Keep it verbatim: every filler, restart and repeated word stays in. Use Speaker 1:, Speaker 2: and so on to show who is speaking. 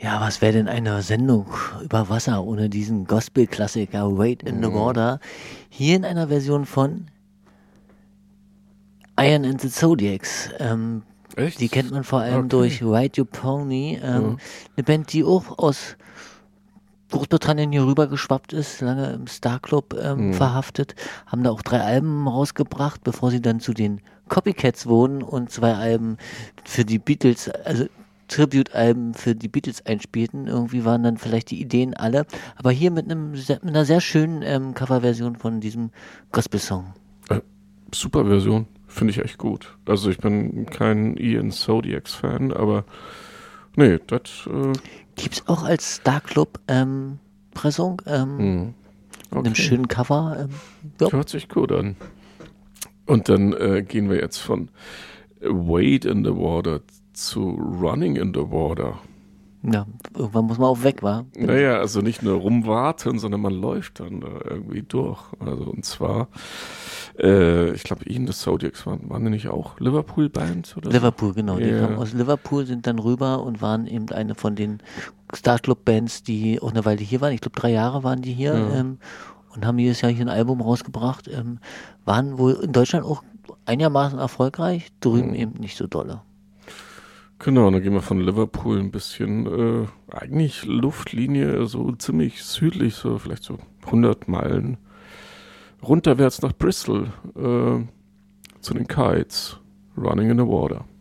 Speaker 1: Ja, was wäre denn eine Sendung über Wasser ohne diesen Gospel-Klassiker Wade in the Water? Hier in einer Version von Iron and the Zodiacs. Ähm,
Speaker 2: Echt?
Speaker 1: die kennt man vor allem
Speaker 2: Okay.
Speaker 1: durch Ride Your Pony. Ähm,
Speaker 2: Ja.
Speaker 1: Eine Band, die auch aus Großbritannien hier rüber geschwappt ist, lange im Star Club ähm,
Speaker 2: Mhm.
Speaker 1: verhaftet, haben da auch drei Alben rausgebracht, bevor sie dann zu den Copycats wurden und zwei Alben für die Beatles, also Tribute-Alben für die Beatles einspielten. Irgendwie waren dann vielleicht die Ideen alle, aber hier mit einem sehr, mit einer sehr schönen ähm, Coverversion von diesem Gospel-Song.
Speaker 2: Äh, super Version, finde ich echt gut. Also ich bin kein Ian Zodiacs-Fan, aber nee, das äh,
Speaker 1: Gibt's auch als Star Club ähm, Pressung, ähm,
Speaker 2: hm.
Speaker 1: mit einem schönen Cover. Ähm, ja.
Speaker 2: Hört sich gut an. Und dann äh, gehen wir jetzt von Wade in the Water zu Running in the Water.
Speaker 1: Ja, irgendwann muss man auch weg, wa?
Speaker 2: Naja, also nicht nur rumwarten, sondern man läuft dann da irgendwie durch. Also und zwar, äh, ich glaube, Ian the Zodiacs waren, waren die nicht auch Liverpool-Bands oder
Speaker 1: Liverpool, genau. Die
Speaker 2: Ja.
Speaker 1: kamen aus Liverpool, sind dann rüber und waren eben eine von den Star Club Bands, die auch eine Weile hier waren. Ich glaube, drei Jahre waren die hier
Speaker 2: Ja.
Speaker 1: ähm, und haben jedes Jahr hier ein Album rausgebracht. Ähm, waren wohl in Deutschland auch einigermaßen erfolgreich, drüben
Speaker 2: Mhm.
Speaker 1: eben nicht so dolle.
Speaker 2: Genau, dann gehen wir von Liverpool ein bisschen, äh, eigentlich Luftlinie, so ziemlich südlich, so vielleicht so hundert Meilen runterwärts nach Bristol, äh, zu den Kites, Running in the Water.